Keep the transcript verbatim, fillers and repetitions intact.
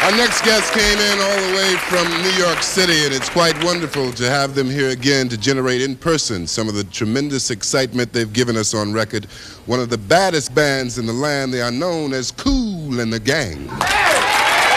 Our next guest came in all the way from New York City, and it's quite wonderful to have them here again to generate in person some of the tremendous excitement they've given us on record. One of the baddest bands in the land. They are known as Kool and the Gang.